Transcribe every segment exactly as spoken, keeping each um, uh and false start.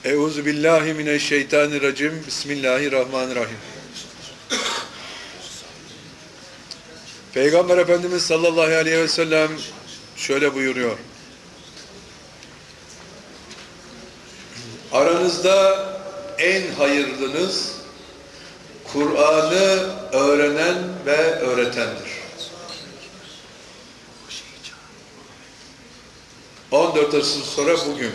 Euzu billahi mineşşeytanirracim. Bismillahirrahmanirrahim. Peygamber Efendimiz sallallahu aleyhi ve sellem şöyle buyuruyor. Aranızda en hayırlınız Kur'an'ı öğrenen ve öğretendir. on dört asır sonra bugün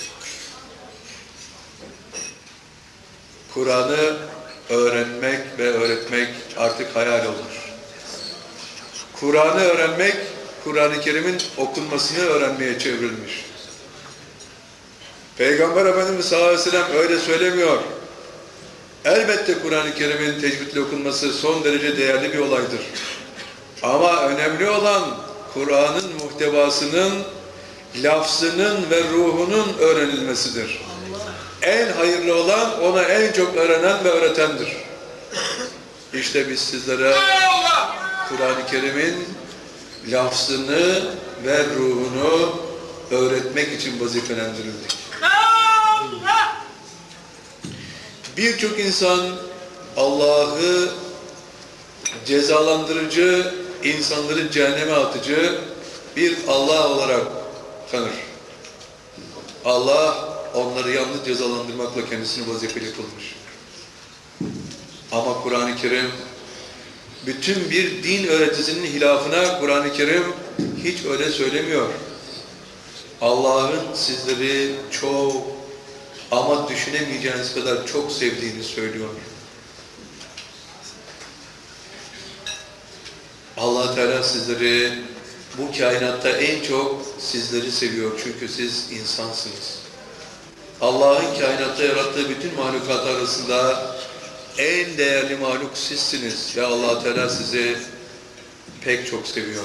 Kur'an'ı öğrenmek ve öğretmek artık hayal olur. Kur'an'ı öğrenmek, Kur'an-ı Kerim'in okunmasını öğrenmeye çevrilmiş. Peygamber Efendimiz sallallahu aleyhi ve sellem öyle söylemiyor. Elbette Kur'an-ı Kerim'in tecvidle okunması son derece değerli bir olaydır. Ama önemli olan Kur'an'ın muhtevasının, lafzının ve ruhunun öğrenilmesidir. En hayırlı olan ona en çok öğrenen ve öğretendir. İşte biz sizlere Kur'an-ı Kerim'in lafzını ve ruhunu öğretmek için vazifelendirildik. Birçok insan Allah'ı cezalandırıcı, insanları cehenneme atıcı bir Allah olarak tanır. Allah onları yalnız cezalandırmakla kendisini vazifeli kılmış. Ama Kur'an-ı Kerim bütün bir din öğretisinin hilafına Kur'an-ı Kerim hiç öyle söylemiyor. Allah'ın sizleri çok ama düşünemeyeceğiniz kadar çok sevdiğini söylüyor. Allah Teala sizleri bu kainatta en çok sizleri seviyor. Çünkü siz insansınız. Allah'ın kainatta yarattığı bütün mahlukat arasında en değerli mahluk sizsiniz. Ve Allah Teala sizi pek çok seviyor.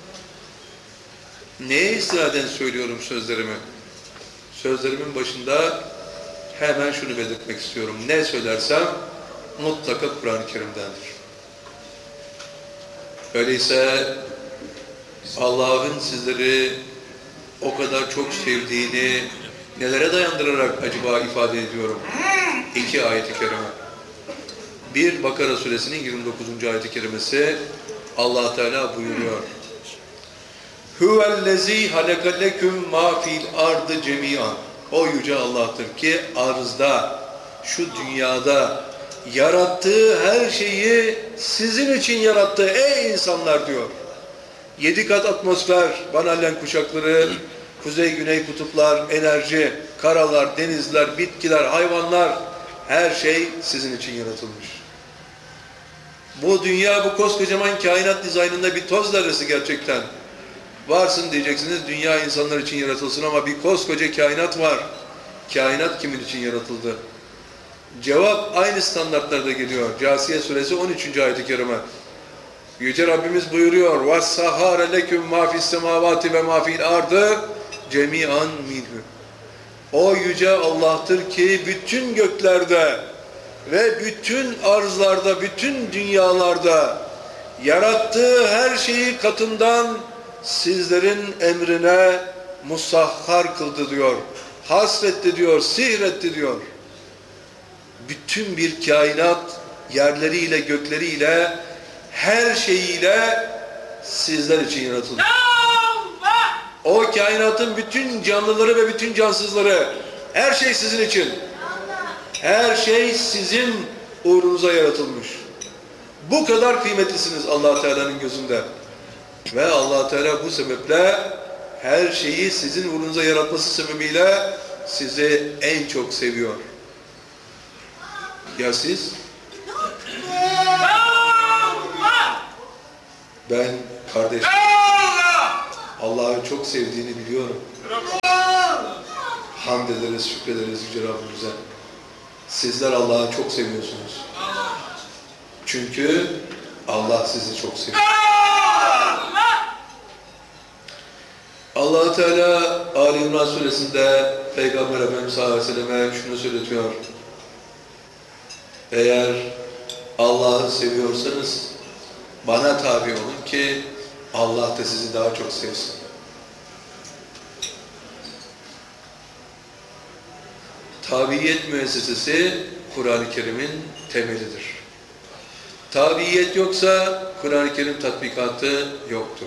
Neye istinaden söylüyorum sözlerimi? Sözlerimin başında hemen şunu belirtmek istiyorum. Ne söylersem mutlaka Kur'an-ı Kerim'dendir. Öyleyse Allah'ın sizleri o kadar çok sevdiğini nelere dayandırarak acaba ifade ediyorum? İki ayet-i kerime. Bir, Bakara suresinin yirmi dokuzuncu ayet-i kerimesi Allah Teala buyuruyor. Huvellezî halekalekum mâ fil ardı cemî'an. O yüce Allah'tır ki arzda, şu dünyada yarattığı her şeyi sizin için yarattı ey insanlar diyor. Yedi kat atmosfer, Van kuşakları, kuzey güney kutuplar, enerji, karalar, denizler, bitkiler, hayvanlar, her şey sizin için yaratılmış. Bu dünya, bu koskocaman kainat dizaynında bir toz zerresi gerçekten. Varsın diyeceksiniz, dünya insanlar için yaratılsın ama bir koskoca kainat var. Kainat kimin için yaratıldı? Cevap aynı standartlarda geliyor. Câsiye suresi on üçüncü ayet-i kerime. Yüce Rabbimiz buyuruyor. وَالسَّهَارَ لَكُمْ مَا فِي السَّمَاوَاتِ وَمَا فِي الْاَرْضِ جَمِيعًا مِنْهُ. O yüce Allah'tır ki bütün göklerde ve bütün arzlarda, bütün dünyalarda yarattığı her şeyi katından sizlerin emrine musahhar kıldı diyor. Hasretti diyor, sihretti diyor. Bütün bir kainat yerleriyle, gökleriyle, her şeyiyle sizler için yaratıldı. O kainatın bütün canlıları ve bütün cansızları, her şey sizin için. Her şey sizin uğrunuza yaratılmış. Bu kadar kıymetlisiniz Allah Teala'nın gözünde. Ve Allah Teala bu sebeple her şeyi sizin uğrunuza yaratması sebebiyle sizi en çok seviyor. Ya siz? Ben kardeşim Allah'ı çok sevdiğini biliyorum. Hamd ederiz, şükrederiz Yüce Rabbimize. Sizler Allah'ı çok seviyorsunuz. Çünkü Allah sizi çok seviyor. Allah Teala Ali İmran suresinde Peygamber Efendimiz sallallahu aleyhi ve selleme şunu söyletiyor. Eğer Allah'ı seviyorsanız bana tabi olun ki Allah da sizi daha çok sevsin. Tabiyet müessesesi Kur'an-ı Kerim'in temelidir. Tabiyet yoksa Kur'an-ı Kerim tatbikatı yoktur.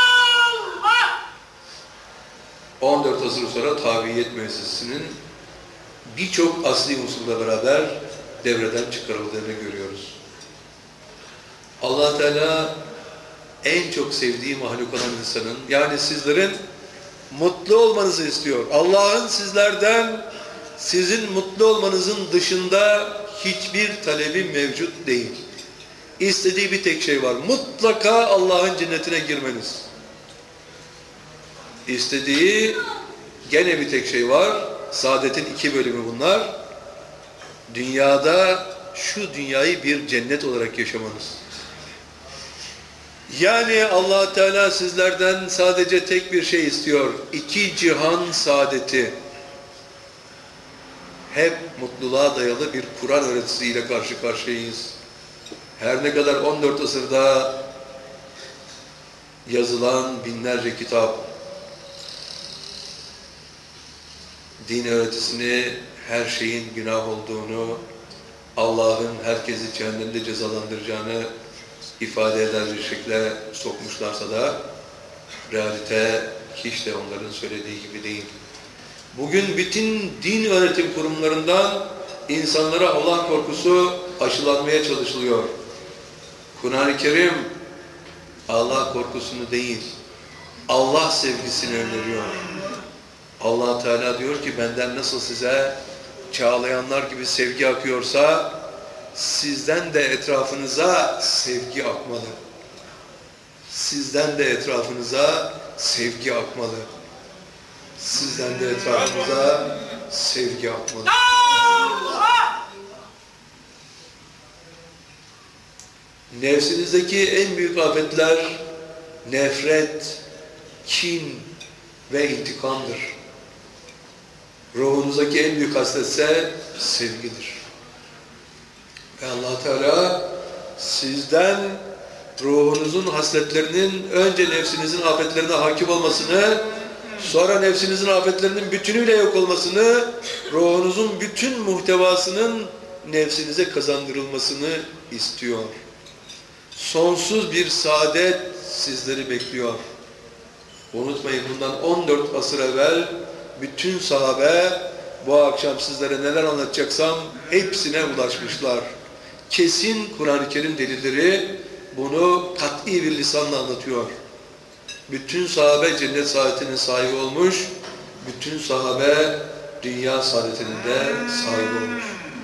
on dört asır sonra tabiyet müessesesinin birçok asli unsurla beraber devreden çıkarıldığını görüyoruz. Allah Teala en çok sevdiği mahluk olan insanın, yani sizlerin mutlu olmanızı istiyor. Allah'ın sizlerden, sizin mutlu olmanızın dışında hiçbir talebi mevcut değil. İstediği bir tek şey var. Mutlaka Allah'ın cennetine girmeniz. İstediği gene bir tek şey var. Saadetin iki bölümü bunlar. Dünyada şu dünyayı bir cennet olarak yaşamanız. Yani Allah Teala sizlerden sadece tek bir şey istiyor. İki cihan saadeti. Hep mutluluğa dayalı bir Kur'an öğretisiyle karşı karşıyayız. Her ne kadar on dört asırda yazılan binlerce kitap, din öğretisini her şeyin günah olduğunu, Allah'ın herkesi cehennemde cezalandıracağını ifade eder bir şekilde sokmuşlarsa da realite hiç de onların söylediği gibi değil. Bugün bütün din öğretim kurumlarından insanlara Allah korkusu aşılanmaya çalışılıyor. Kur'an-ı Kerim Allah korkusunu değil, Allah sevgisini öneriyor. Allah Teala diyor ki benden nasıl size çağlayanlar gibi sevgi akıyorsa sizden de etrafınıza sevgi akmalı. Sizden de etrafınıza sevgi akmalı. Sizden de etrafınıza sevgi akmalı. Nefsinizdeki en büyük afetler nefret, kin ve intikamdır. Ruhunuzdaki en büyük hasletse sevgidir. Ve Allah Teala sizden ruhunuzun hasletlerinin önce nefsinizin afetlerine hakim olmasını, sonra nefsinizin afetlerinin bütünüyle yok olmasını, ruhunuzun bütün muhtevasının nefsinize kazandırılmasını istiyor. Sonsuz bir saadet sizleri bekliyor. Unutmayın bundan on dört asır evvel bütün sahabe bu akşam sizlere neler anlatacaksam hepsine ulaşmışlar. Kesin Kur'an-ı Kerim delilleri bunu kat'i bir lisanla anlatıyor. Bütün sahabe cennet saadetinin sahibi olmuş, bütün sahabe dünya saadetinin de sahibi olmuş.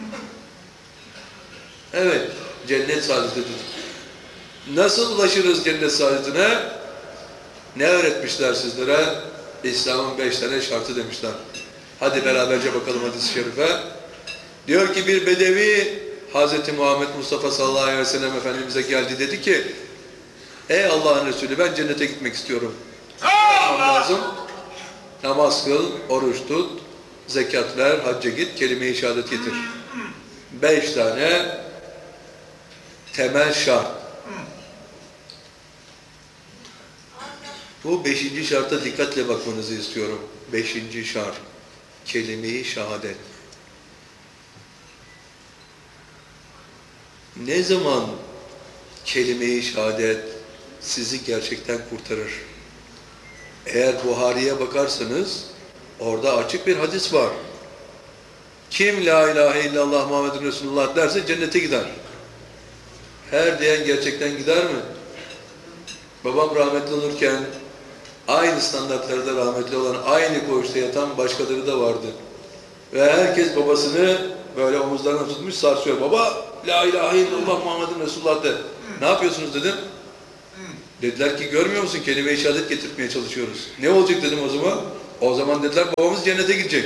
Evet, cennet saadeti dedik. Nasıl ulaşırız cennet saadetine? Ne öğretmişler sizlere? İslam'ın beş tane şartı demişler. Hadi beraberce bakalım hadis-i şerife. Diyor ki bir bedevi Hazreti Muhammed Mustafa sallallahu aleyhi ve sellem Efendimiz'e geldi, dedi ki ey Allah'ın Resulü ben cennete gitmek istiyorum. Ne lazım? Namaz kıl, oruç tut, zekat ver, hacca git, kelime-i şehadet getir. Beş tane temel şart. Bu beşinci şarta dikkatle bakmanızı istiyorum. Beşinci şart. Kelime-i şehadet. Ne zaman kelime-i şehadet sizi gerçekten kurtarır? Eğer Buhari'ye bakarsanız orada açık bir hadis var. Kim la ilahe illallah Muhammedun Resulullah derse cennete gider. Her diyen gerçekten gider mi? Babam rahmetli olurken aynı standartlarda rahmetli olan, aynı koğuşta yatan başkaları da vardı. Ve herkes babasını böyle omuzlarına tutmuş sarsıyor. Baba, la ilahe illallah Muhammedun Resulullah de. Ne yapıyorsunuz dedim. Dediler ki görmüyor musun? Kelime-i şehadet getirtmeye çalışıyoruz. Ne olacak dedim o zaman. O zaman dediler babamız cennete gidecek.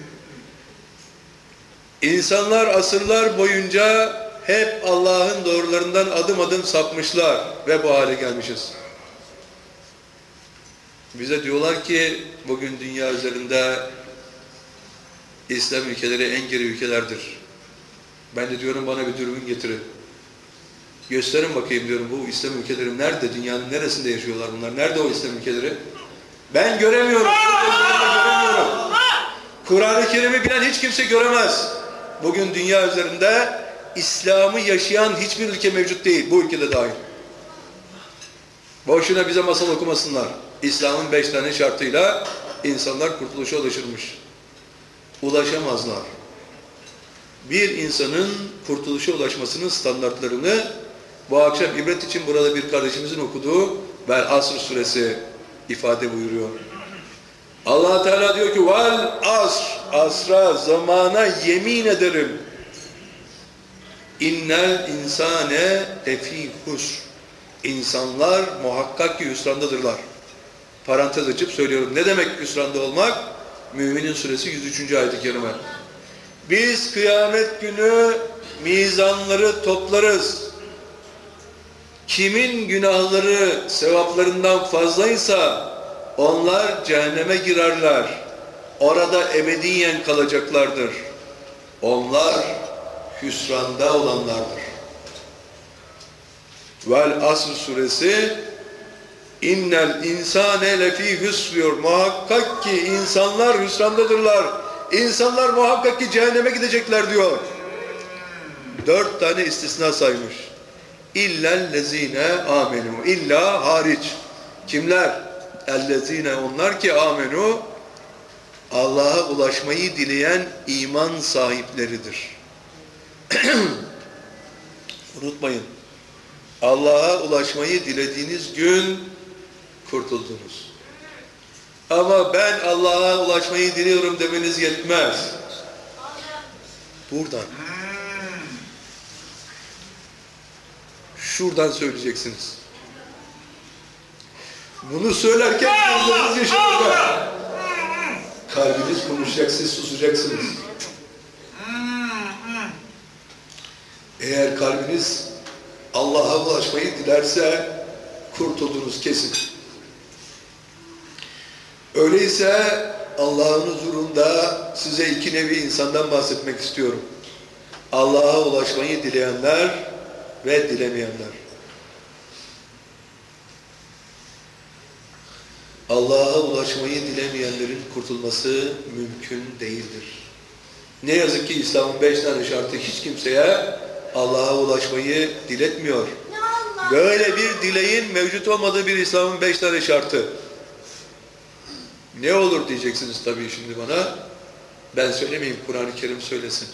İnsanlar asırlar boyunca hep Allah'ın doğrularından adım adım sapmışlar ve bu hale gelmişiz. Bize diyorlar ki bugün dünya üzerinde İslam ülkeleri en geri ülkelerdir. Ben de diyorum bana bir dürbün getirin. Gösterin bakayım diyorum bu İslam ülkeleri nerede? Dünyanın neresinde yaşıyorlar bunlar? Nerede o İslam ülkeleri? Ben göremiyorum. göremiyorum. Kur'an-ı Kerim'i bilen hiç kimse göremez. Bugün dünya üzerinde İslam'ı yaşayan hiçbir ülke mevcut değil. Bu ülkede dahil. Boşuna bize masal okumasınlar. İslam'ın beş tane şartıyla insanlar kurtuluşa ulaşırmış. Ulaşamazlar. Bir insanın kurtuluşa ulaşmasının standartlarını bu akşam ibret için burada bir kardeşimizin okuduğu Vel Asr suresi ifade buyuruyor. Allah Teala diyor ki vel asr, asra, zamana yemin ederim. İnnel insane lefî husr. İnsanlar muhakkak ki hüsrandadırlar. Parantez açıp söylüyorum. Ne demek hüsranda olmak? Müminin suresi yüz üçüncü ayet-i kerime. Biz kıyamet günü mizanları toplarız. Kimin günahları sevaplarından fazlaysa onlar cehenneme girerler. Orada ebediyen kalacaklardır. Onlar hüsranda olanlardır. Vel Asr suresi İnnel insane lefî hüsr diyor. Muhakkak ki insanlar hüsrandadırlar. İnsanlar muhakkak ki cehenneme gidecekler diyor. Dört tane istisna saymış. İllellezine amenu. İlla hariç. Kimler? Ellezine onlar ki amenu Allah'a ulaşmayı dileyen iman sahipleridir. Unutmayın. Allah'a ulaşmayı dilediğiniz gün kurtuldunuz. Ama ben Allah'a ulaşmayı diliyorum demeniz yetmez. Buradan. Şuradan söyleyeceksiniz. Bunu söylerken gözleriniz yaşaracak. Kalbiniz konuşacak, siz susacaksınız. Eğer kalbiniz Allah'a ulaşmayı dilerse kurtuldunuz kesin. Öyleyse Allah'ın huzurunda size iki nevi insandan bahsetmek istiyorum. Allah'a ulaşmayı dileyenler ve dilemeyenler. Allah'a ulaşmayı dilemeyenlerin kurtulması mümkün değildir. Ne yazık ki İslam'ın beş tane şartı hiç kimseye Allah'a ulaşmayı diletmiyor. Böyle bir dileğin mevcut olmadığı bir İslam'ın beş tane şartı. Ne olur diyeceksiniz tabii şimdi bana. Ben söylemeyeyim, Kur'an-ı Kerim söylesin.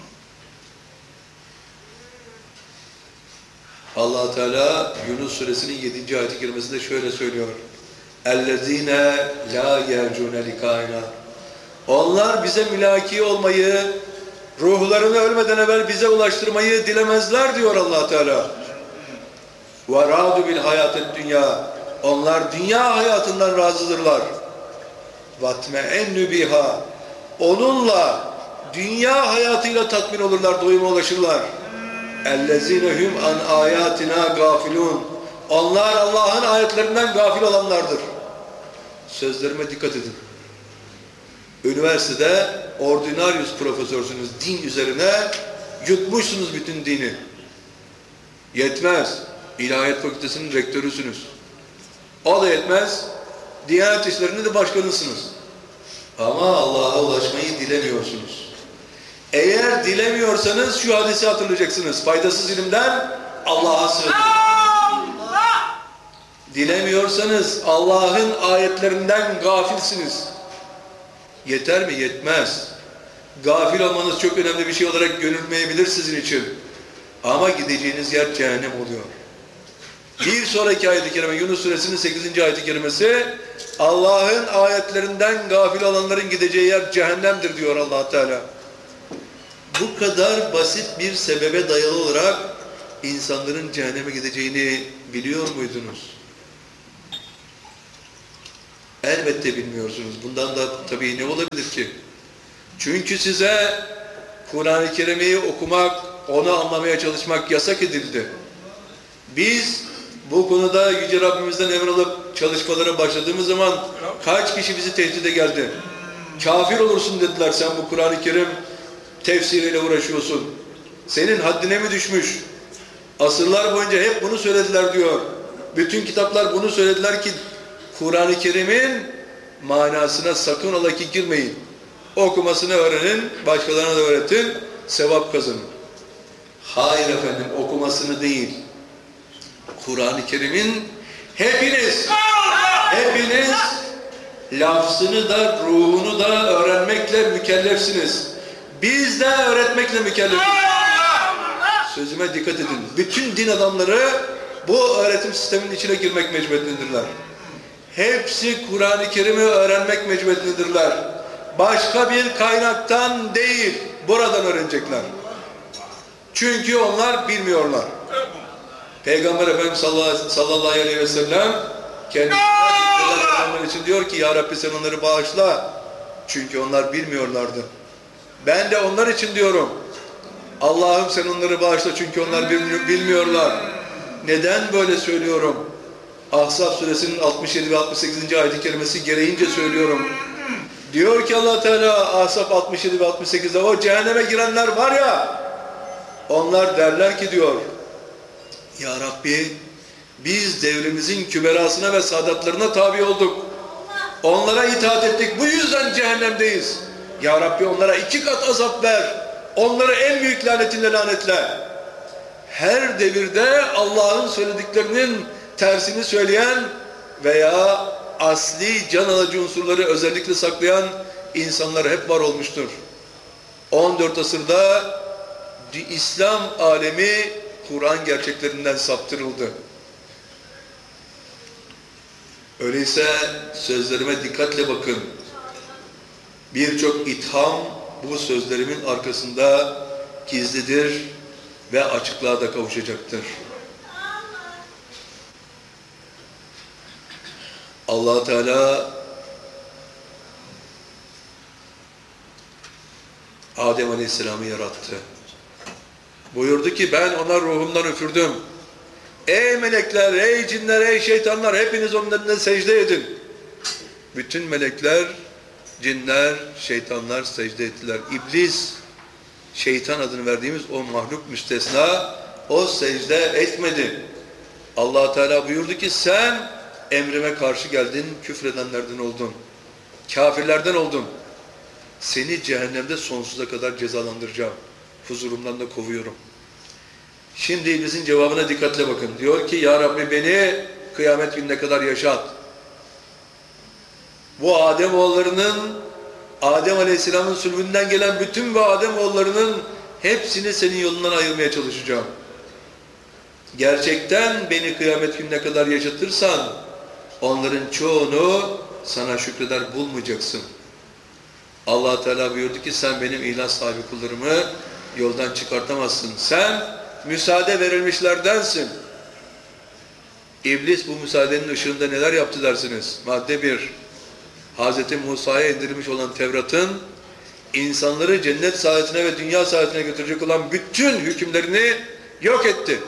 Allah Teala Yunus suresinin yedinci ayet-i kerimesinde şöyle söylüyor. اَلَّذ۪ينَ لَا يَرْجُونَ لِكَائِنَا Onlar bize mülaki olmayı, ruhlarını ölmeden evvel bize ulaştırmayı dilemezler diyor Allah Teala. وَرَادُ بِالْحَيَاتِ dünya Onlar dünya hayatından razıdırlar. وَاتْمَئَنُّ بِهَا Onunla, dünya hayatıyla tatmin olurlar, doyuma ulaşırlar. اَلَّذ۪ينَ هُمْ عَنْ آيَاتِنَا غَافِلُونَ Onlar Allah'ın ayetlerinden gafil olanlardır. Sözlerime dikkat edin. Üniversitede ordinarius profesörsünüz, din üzerine yutmuşsunuz bütün dini. Yetmez. İlahiyat Fakültesi'nin rektörüsünüz. O da yetmez. Diyanet İşleri'nde de başkanısınız. Ama Allah'a ulaşmayı dilemiyorsunuz. Eğer dilemiyorsanız şu hadisi hatırlayacaksınız. Faydasız ilimden Allah'a sığın. Dilemiyorsanız Allah'ın ayetlerinden gafilsiniz. Yeter mi? Yetmez. Gafil olmanız çok önemli bir şey olarak görülmeyebilir sizin için. Ama gideceğiniz yer cehennem oluyor. Bir sonraki ayet-i kerime Yunus suresinin sekizinci ayet-i kerimesi Allah'ın ayetlerinden gafil olanların gideceği yer cehennemdir diyor Allah Teala. Bu kadar basit bir sebebe dayalı olarak insanların cehenneme gideceğini biliyor muydunuz? Elbette bilmiyorsunuz. Bundan da tabii ne olabilir ki? Çünkü size Kur'an-ı Kerim'i okumak, onu anlamaya çalışmak yasak edildi. Biz bu konuda Yüce Rabbimizden emir alıp çalışmalara başladığımız zaman kaç kişi bizi tehdide geldi? Kafir olursun dediler, sen bu Kur'an-ı Kerim tefsiriyle uğraşıyorsun. Senin haddine mi düşmüş? Asırlar boyunca hep bunu söylediler diyor. Bütün kitaplar bunu söylediler ki Kur'an-ı Kerim'in manasına sakın ola ki girmeyin. okumasını öğrenin, başkalarına da öğretin, sevap kazanın. Hayır efendim, okumasını değil. Kur'an-ı Kerim'in hepiniz, hepiniz lafzını da, ruhunu da öğrenmekle mükellefsiniz. Biz de öğretmekle mükellefiz. Sözüme dikkat edin. Bütün din adamları bu öğretim sisteminin içine girmek mecburiyetindedirler. Hepsi Kur'an-ı Kerim'i öğrenmek mecburiyetindedirler. Başka bir kaynaktan değil, buradan öğrenecekler. Çünkü onlar bilmiyorlar. Peygamber Efendimiz sallallahu aleyhi ve sellem kendisi için diyor ki, Ya Rabbi sen onları bağışla. Çünkü onlar bilmiyorlardı. Ben de onlar için diyorum. Allah'ım sen onları bağışla çünkü onlar bilmiyorlar. Neden böyle söylüyorum? Ahzab suresinin altmış yedi ve altmış sekizinci ayet-i kerimesi gereğince söylüyorum. Diyor ki Allah Teala Ahzab altmış yedi ve altmış sekizde, o cehenneme girenler var ya, onlar derler ki diyor, Ya Rabbi biz devrimizin küberasına ve saadatlarına tabi olduk. Onlara itaat ettik. Bu yüzden cehennemdeyiz. Ya Rabbi onlara iki kat azap ver. Onları en büyük lanetinle lanetle. Her devirde Allah'ın söylediklerinin tersini söyleyen veya asli can alıcı unsurları özellikle saklayan insanlar hep var olmuştur. on dört asırda İslam alemi Kur'an gerçeklerinden saptırıldı. Öyleyse sözlerime dikkatle bakın. Birçok itham bu sözlerimin arkasında gizlidir ve açıklığa da kavuşacaktır. Allah Teala Adem Aleyhisselam'ı yarattı. Buyurdu ki ben ona ruhumdan üfürdüm. Ey melekler, ey cinler, ey şeytanlar hepiniz onun önüne secde edin. Bütün melekler, cinler, şeytanlar secde ettiler. İblis, şeytan adını verdiğimiz o mahluk müstesna, o secde etmedi. Allah Teala buyurdu ki sen emrime karşı geldin, küfredenlerden oldun. Kafirlerden oldun. Seni cehennemde sonsuza kadar cezalandıracağım. Huzurumdan da kovuyorum. Şimdi iblisin cevabına dikkatle bakın. Diyor ki Ya Rabbi beni kıyamet gününe kadar yaşat. Bu Ademoğullarının, Adem Aleyhisselam'ın sülbünden gelen bütün bu Ademoğullarının hepsini senin yolundan ayırmaya çalışacağım. Gerçekten beni kıyamet gününe kadar yaşatırsan onların çoğunu sana şükreder bulmayacaksın. Allah Teala buyurdu ki sen benim ilah sahibi kullarımı yoldan çıkartamazsın. Sen müsaade verilmişlerdensin. İblis bu müsaadenin ışığında neler yaptı dersiniz? Madde bir. Hazreti Musa'ya indirilmiş olan Tevrat'ın insanları cennet saadetine ve dünya saadetine götürecek olan bütün hükümlerini yok etti.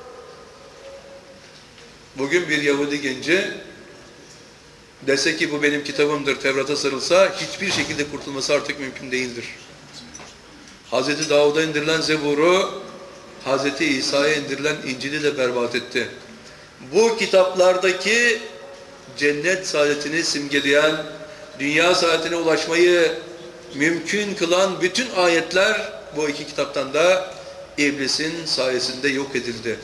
Bugün bir Yahudi genci dese ki bu benim kitabımdır, Tevrat'a sarılsa hiçbir şekilde kurtulması artık mümkün değildir. Hazreti Davud'a indirilen Zebur'u, Hazreti İsa'ya indirilen İncil'i de berbat etti. Bu kitaplardaki cennet saadetini simgeleyen, dünya saadetine ulaşmayı mümkün kılan bütün ayetler bu iki kitaptan da İblisin sayesinde yok edildi.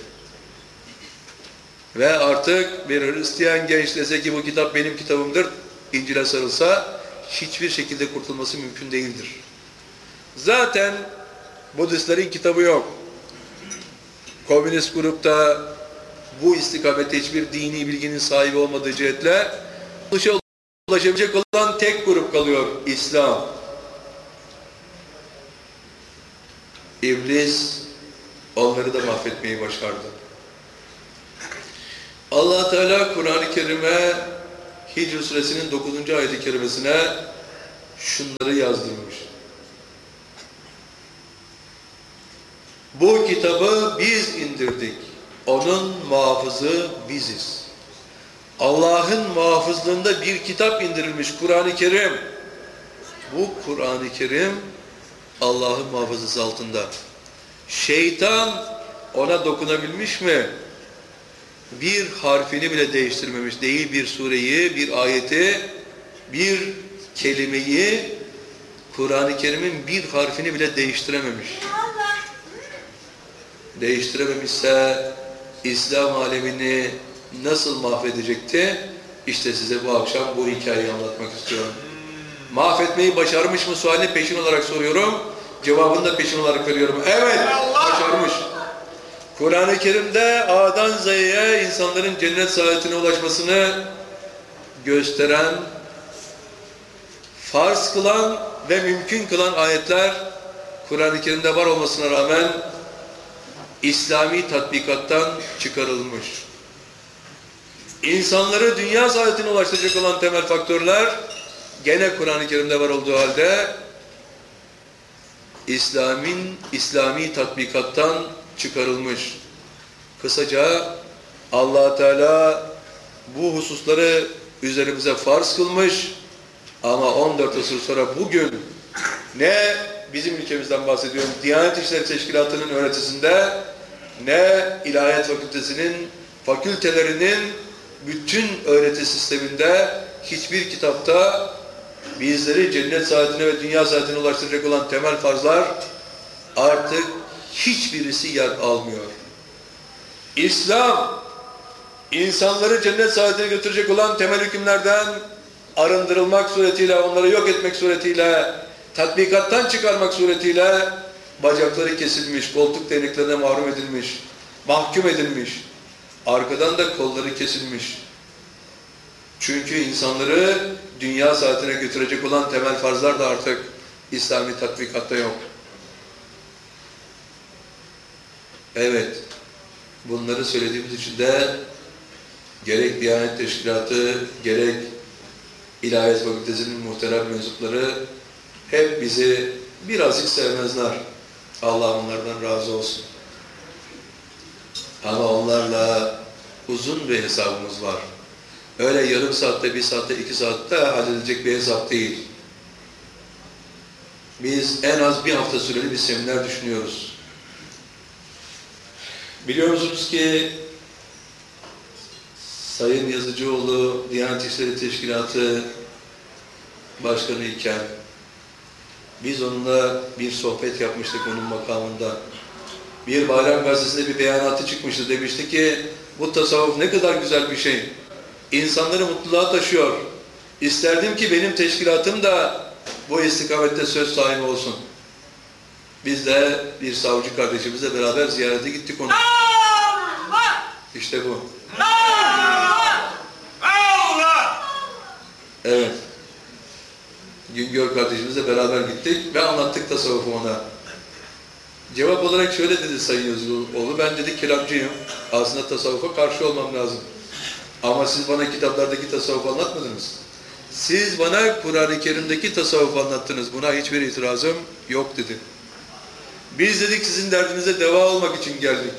Ve artık bir Hristiyan genç dese ki bu kitap benim kitabımdır, İncil'e sarılsa hiçbir şekilde kurtulması mümkün değildir. Zaten Budistlerin kitabı yok. Komünist grupta bu istikamette hiçbir dini bilginin sahibi olmadığı cihetle ulaşabilecek olan tek grup kalıyor, İslam. İblis onları da mahvetmeyi başardı. Allah Teala Kur'an-ı Kerim'e Hicr suresinin dokuzuncu ayet-i kerimesine şunları yazdırmış. Bu kitabı biz indirdik. Onun muhafızı biziz. Allah'ın muhafızlığında bir kitap indirilmiş Kur'an-ı Kerim. Bu Kur'an-ı Kerim Allah'ın muhafızası altında. Şeytan ona dokunabilmiş mi? Bir harfini bile değiştirmemiş. Değil bir sureyi, bir ayeti, bir kelimeyi Kur'an-ı Kerim'in bir harfini bile değiştirememiş. Değiştirememişse İslam alemini nasıl mahvedecekti? İşte size bu akşam bu hikayeyi anlatmak istiyorum. Mahvetmeyi başarmış mı sualini peşin olarak soruyorum. Cevabını da peşin olarak veriyorum. Evet, başarmış. Kur'an-ı Kerim'de A'dan Z'ye insanların cennet saadetine ulaşmasını gösteren, farz kılan ve mümkün kılan ayetler Kur'an-ı Kerim'de var olmasına rağmen İslami tatbikattan çıkarılmış. İnsanları dünya saadetine ulaştıracak olan temel faktörler gene Kur'an-ı Kerim'de var olduğu halde İslam'ın İslami tatbikattan çıkarılmış. Kısaca Allah Teala bu hususları üzerimize farz kılmış ama on dört asır sonra bugün ne bizim ülkemizden bahsediyorum, Diyanet İşleri Teşkilatı'nın öğretisinde ne İlahiyat Fakültesi'nin fakültelerinin bütün öğreti sisteminde hiçbir kitapta bizleri cennet saadetine ve dünya saadetine ulaştıracak olan temel farzlar artık hiçbirisi yer almıyor. İslam, insanları cennet saadetine götürecek olan temel hükümlerden arındırılmak suretiyle, onları yok etmek suretiyle, tatbikattan çıkarmak suretiyle bacakları kesilmiş, koltuk değneklerine mahrum edilmiş, mahkum edilmiş, arkadan da kolları kesilmiş. Çünkü insanları dünya saadetine götürecek olan temel farzlar da artık İslami tatbikatta yok. Evet, bunları söylediğimiz için de gerek Diyanet Teşkilatı, gerek İlahiyat Fakültesi'nin muhterem mensupları hep bizi birazcık sevmezler. Allah onlardan razı olsun. Ama onlarla uzun bir hesabımız var. Öyle yarım saatte, bir saatte, iki saatte halledilecek bir hesap değil. Biz en az bir hafta süreli bir seminer düşünüyoruz. Biliyor musunuz ki Sayın Yazıcıoğlu Diyanet İşleri Teşkilatı Başkanı iken biz onunla bir sohbet yapmıştık onun makamında. Bir Bayram Gazetesi'nde bir beyanatı çıkmıştı. Demişti ki bu tasavvuf ne kadar güzel bir şey. İnsanları mutluluğa taşıyor. İsterdim ki benim teşkilatım da bu istikamette söz sahibi olsun. Biz de bir savcı kardeşimizle beraber ziyarete gittik onu. İşte bu. Evet. Güngör kardeşimizle beraber gittik ve anlattık tasavvufu ona. Cevap olarak şöyle dedi Sayın Yazıcıoğlu, ben dedi kelamcıyım. Aslında tasavvufa karşı olmam lazım. Ama siz bana kitaplardaki tasavvufu anlatmadınız. Siz bana Kur'an-ı Kerim'deki tasavvufu anlattınız. Buna hiçbir itirazım yok dedi. Biz dedik sizin derdinize deva olmak için geldik.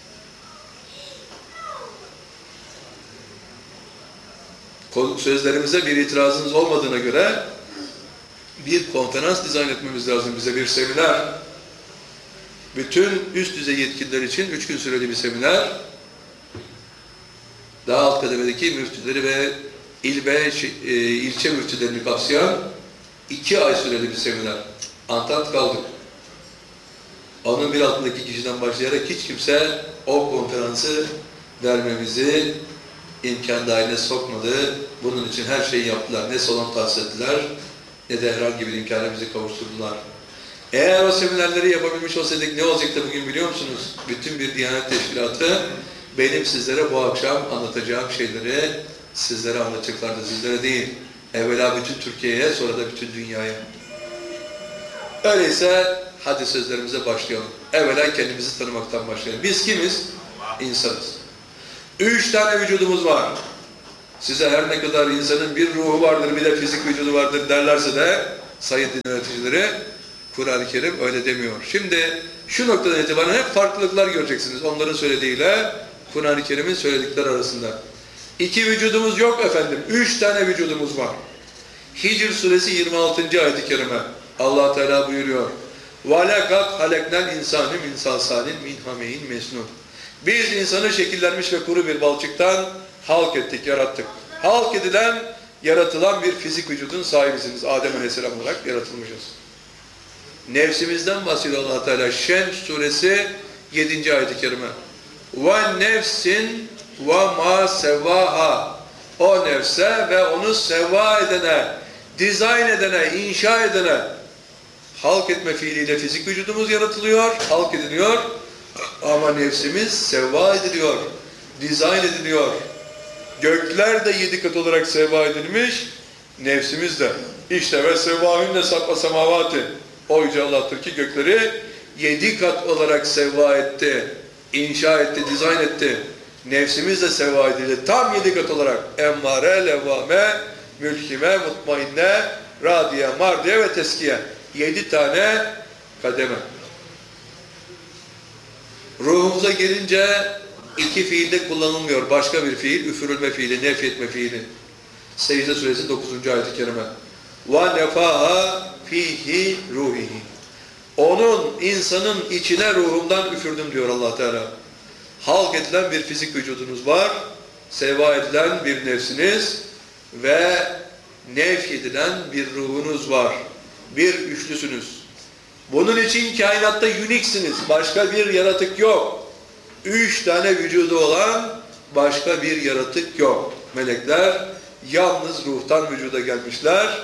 Sözlerimize bir itirazınız olmadığına göre bir konferans dizayn etmemiz lazım bize, bir seminer. Bütün üst düzey yetkililer için üç gün süreli bir seminer. Daha alt kademedeki müftüleri ve il ve e, ilçe müftülerini kapsayan iki ay süreli bir seminer. Antant kaldık. Onun bir altındaki kişiden başlayarak hiç kimse o konferansı vermemizi imkan dahiline sokmadı. Bunun için her şeyi yaptılar. Ne salon tahsis ettiler, ne de herhangi bir imkana bizi kavuşturdular. Eğer o seminerleri yapabilmiş olsaydık ne olacaktı bugün biliyor musunuz? Bütün bir Diyanet Teşkilatı benim sizlere bu akşam anlatacağım şeyleri sizlere anlatacaklardı. Sizlere değil. Evvela bütün Türkiye'ye, sonra da bütün dünyaya. Öyleyse hadi sözlerimize başlayalım. Evvela kendimizi tanımaktan başlayalım. Biz kimiz? İnsanız. Üç tane vücudumuz var. Size her ne kadar insanın bir ruhu vardır, bir de fizik vücudu vardır derlerse de sayın din öğreticileri, Kur'an-ı Kerim öyle demiyor. Şimdi şu noktadan itibaren hep farklılıklar göreceksiniz. Onların söylediğiyle Kur'an-ı Kerim'in söyledikleri arasında. İki vücudumuz yok efendim. Üç tane vücudumuz var. Hicr suresi yirmi altıncı ayet-i kerime. Allah Teala buyuruyor. وَلَقَدْ خَلَقْنَا الْاِنْسَانِ مِنْ صَلْصَالٍ مِنْ حَمَيْنٍ مَسْنُونٍ. Biz insanı şekillenmiş ve kuru bir balçıktan halk ettik, yarattık. Halk edilen, yaratılan bir fizik vücudun sahibisiniz. Adem Aleyhisselam olarak yaratılmışız. Nefsimizden bahsediyor Allah Teala. Şems suresi yedinci ayet-i kerime. Ve nefsin ve ma sevaha. O nefse ve onu seva edene, dizayn edene, inşa edene. Halk etme fiiliyle fizik vücudumuz yaratılıyor, halk ediliyor. Ama nefsimiz seva ediliyor, dizayn ediliyor. Gökler de yedi kat olarak seva edilmiş, nefsimiz de. İşte ve sevvâhünne sakla semavati. O Yüce Allah'tır ki gökleri yedi kat olarak seva etti, inşa etti, dizayn etti. Nefsimiz de seva edildi. Tam yedi kat olarak. Emmare, levvame, mülkime, mutmainne, radiye, mardiye ve teskiye. Yedi tane kademe. Ruhumuza gelince iki fiilde kullanılmıyor. Başka bir fiil, üfürülme fiili, nefyetme fiili. Secde suresi dokuzuncu ayet-i kerime. وَنَفَاهَا fihi ruhihi. Onun, insanın içine ruhumdan üfürdüm diyor Allah Teala. Halk edilen bir fizik vücudunuz var, seva edilen bir nefsiniz ve nefy edilen bir ruhunuz var. Bir üçlüsünüz. Bunun için kainatta uniksiniz. Başka bir yaratık yok. Üç tane vücudu olan başka bir yaratık yok. Melekler yalnız ruhtan vücuda gelmişler.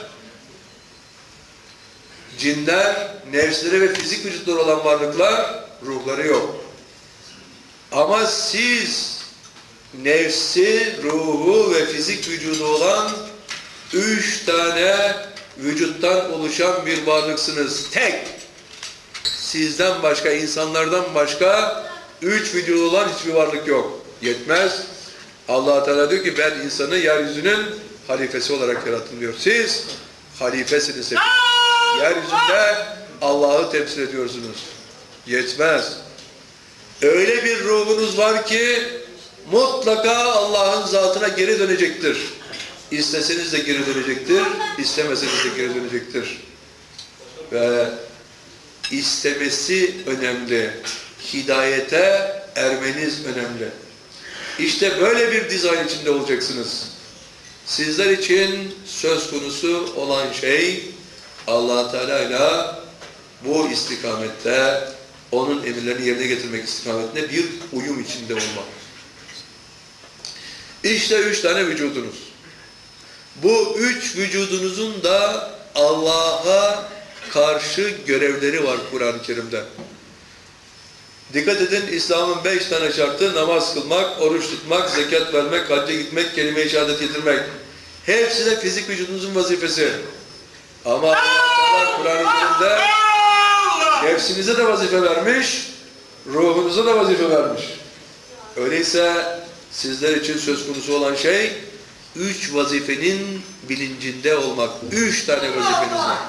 Cinler, nefsleri ve fizik vücutları olan varlıklar, ruhları yok. Ama siz nefsi, ruhu ve fizik vücudu olan üç tane vücuttan oluşan bir varlıksınız. Tek. Sizden başka, insanlardan başka üç vücudu olan hiçbir varlık yok. Yetmez. Allah Teala diyor ki ben insanı yeryüzünün halifesi olarak yarattım diyor. Siz halifesiniz hep. Yeryüzünde Allah'ı temsil ediyorsunuz. Yetmez. Öyle bir ruhunuz var ki mutlaka Allah'ın zatına geri dönecektir. İsteseniz de geri dönecektir, istemeseniz de geri dönecektir. Ve istemesi önemli. Hidayete ermeniz önemli. İşte böyle bir dizayn içinde olacaksınız. Sizler için söz konusu olan şey Allah Teala ile bu istikamette onun emirlerini yerine getirmek istikametinde bir uyum içinde olmak. İşte üç tane vücudunuz. Bu üç vücudunuzun da Allah'a karşı görevleri var Kur'an-ı Kerim'de. Dikkat edin, İslam'ın beş tane şartı: namaz kılmak, oruç tutmak, zekat vermek, hacca gitmek, kelime-i şehadet getirmek. Hepsi de fizik vücudunuzun vazifesi. Ama Allah Kur'an-ı Kerim'de nefsinize de vazife vermiş, ruhunuza da vazife vermiş. Öyleyse sizler için söz konusu olan şey, üç vazifenin bilincinde olmak. Üç tane vazifeniz var.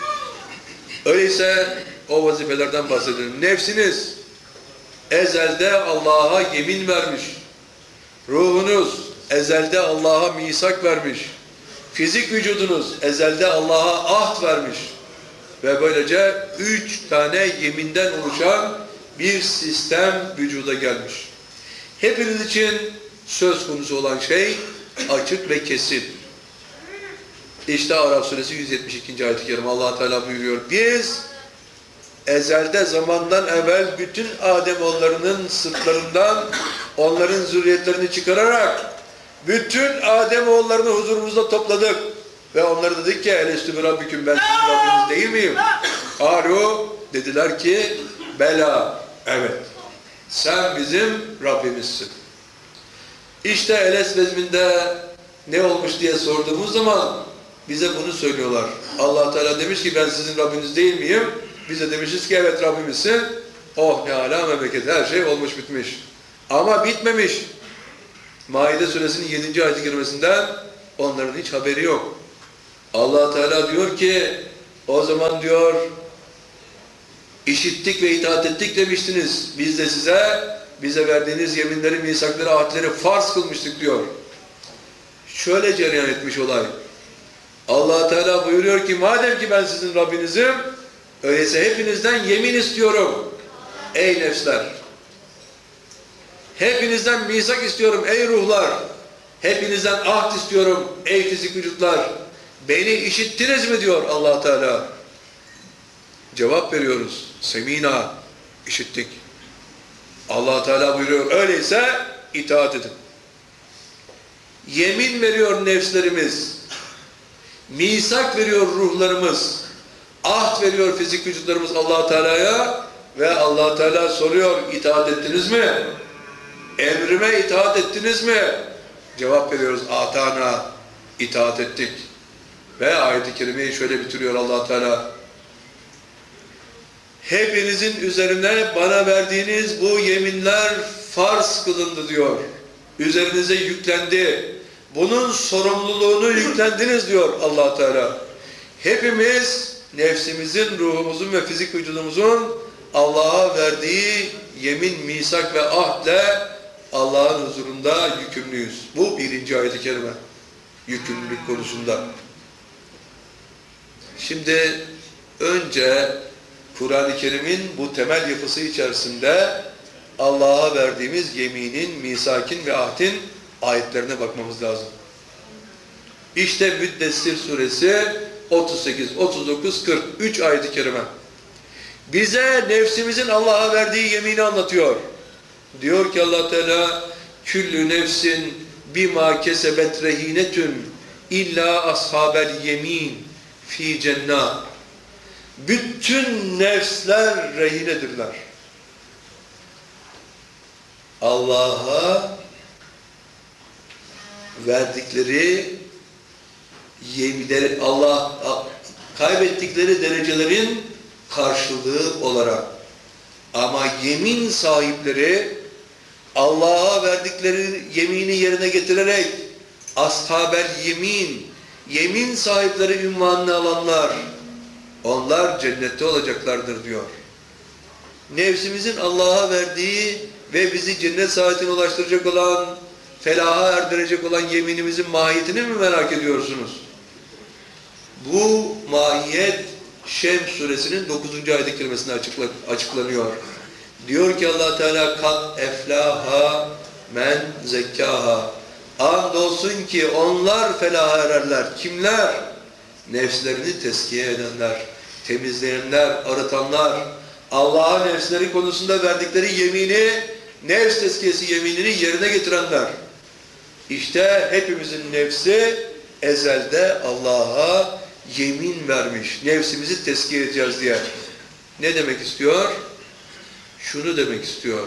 Öyleyse o vazifelerden bahsedelim. Nefsiniz ezelde Allah'a yemin vermiş. Ruhunuz ezelde Allah'a misak vermiş. Fizik vücudunuz ezelde Allah'a ahd vermiş. Ve böylece üç tane yeminden oluşan bir sistem vücuda gelmiş. Hepiniz için söz konusu olan şey açık ve kesin. İşte Araf suresi yüz yetmiş ikinci ayet-i kerime Allah Teala buyuruyor. Biz ezelde zamandan evvel bütün Ademoğullarının sırtlarından onların zürriyetlerini çıkararak bütün Ademoğullarını huzurumuzda topladık. Ve onlara dedik ki elestü bi rabbiküm, ben sizin Rabbiniz değil miyim? Âlu, dediler ki bela, evet. Sen bizim Rabbimizsin. İşte Eles vezminde ne olmuş diye sorduğumuz zaman bize bunu söylüyorlar. Allah Teala demiş ki ben sizin Rabbiniz değil miyim? Biz de demişiz ki evet Rabbimizsin. Oh ne âlâ memleket, her şey olmuş bitmiş. Ama bitmemiş. Maide suresinin yedinci ayet-i kerimesinden onların hiç haberi yok. Allah Teala diyor ki o zaman diyor işittik ve itaat ettik demiştiniz. Biz de size bize verdiğiniz yeminleri, misakları, ahdleri farz kılmıştık diyor. Şöyle cereyan etmiş olay. Allah Teala buyuruyor ki madem ki ben sizin Rabbinizim, öyleyse hepinizden yemin istiyorum ey nefsler. Hepinizden misak istiyorum ey ruhlar. Hepinizden ahd istiyorum ey fizik vücutlar. Beni işittiniz mi diyor Allah Teala. Cevap veriyoruz. Semina, işittik. Allah Teala buyuruyor, öyleyse itaat edin. Yemin veriyor nefslerimiz, misak veriyor ruhlarımız, ahd veriyor fizik vücutlarımız Allah Teala'ya ve Allah Teala soruyor, itaat ettiniz mi? Emrime itaat ettiniz mi? Cevap veriyoruz, atana, itaat ettik. Ve ayet-i kerimeyi şöyle bitiriyor Allah Teala. Hepinizin üzerine bana verdiğiniz bu yeminler farz kılındı diyor. Üzerinize yüklendi. Bunun sorumluluğunu yüklendiniz diyor Allah Teala. Hepimiz nefsimizin, ruhumuzun ve fizik vücudumuzun Allah'a verdiği yemin, misak ve ahdle Allah'ın huzurunda yükümlüyüz. Bu birinci ayet-i kerime. Yükümlülük konusunda. Şimdi önce Kur'an-ı Kerim'in bu temel yapısı içerisinde Allah'a verdiğimiz yeminin, misakin ve ahdin ayetlerine bakmamız lazım. İşte Müddessir suresi otuz sekiz, otuz dokuz, kırk üç ayet-i kerime. Bize nefsimizin Allah'a verdiği yemini anlatıyor. Diyor ki Allah Teala, küllü nefsin bima kesebet rehinetun illa ashabel yemin fi cennet. Bütün nefsler rehinedirler. Allah'a verdikleri yeminleri, Allah kaybettikleri derecelerin karşılığı olarak. Ama yemin sahipleri Allah'a verdikleri yemini yerine getirerek ashabel yemin, yemin sahipleri ünvanını alanlar, onlar cennette olacaklardır diyor. Nefsimizin Allah'a verdiği ve bizi cennet saadetine ulaştıracak olan, felaha erdirecek olan yeminimizin mahiyetini mi merak ediyorsunuz? Bu mahiyet Şems suresinin dokuzuncu ayet-i kerimesinde açıkla, açıklanıyor. Diyor ki Allah Teala, kat eflaha men zekkaha. Andolsun ki onlar felaha ererler. Kimler? Nefslerini teskiye edenler, temizleyenler, arıtanlar, Allah'a nefsleri konusunda verdikleri yemini, nefs tezkiyesi yeminini yerine getirenler. İşte hepimizin nefsi ezelde Allah'a yemin vermiş. Nefsimizi tezkiye edeceğiz diye. Ne demek istiyor? Şunu demek istiyor.